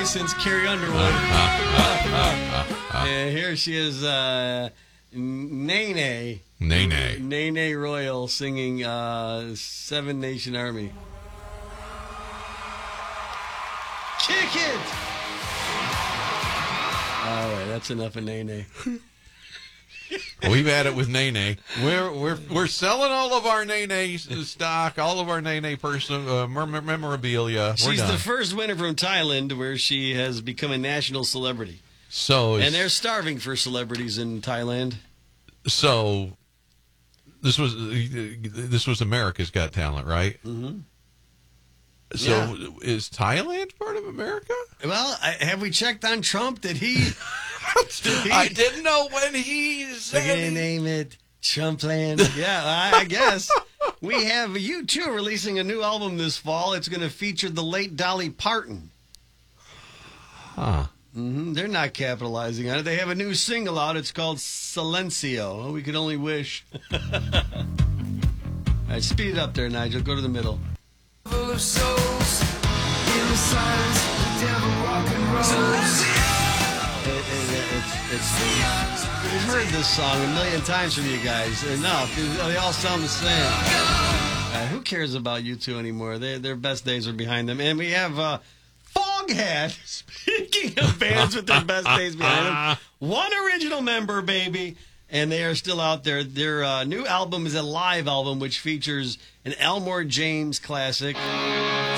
since Carrie Underwood. And here she is, Nene. Nene Royal singing Seven Nation Army. Kick it! All right, that's enough of Nene. We've had it with Nene. We're selling all of our Nene stock, all of our Nene memorabilia. She's the first winner from Thailand, where she has become a national celebrity. And they're starving for celebrities in Thailand. So this was America's Got Talent, right? Mm-hmm. So is Thailand part of America? Well, have we checked on Trump? Did he? I didn't know when he said. They're gonna name it Trumpland. Yeah, I guess. We have U2 releasing a new album this fall. It's going to feature the late Dolly Parton. Huh. Mm-hmm. They're not capitalizing on it. They have a new single out. It's called Silencio. We could only wish. All right, speed it up there, Nigel. Go to the middle. Full of souls, in the silence, the devil rock and roll. We've heard this song a million times from you guys. Enough. They all sound the same. Who cares about U2 anymore? Their best days are behind them. And we have Foghat. Speaking of bands with their best days behind them, one original member, baby. And they are still out there. Their new album is a live album, which features an Elmore James classic.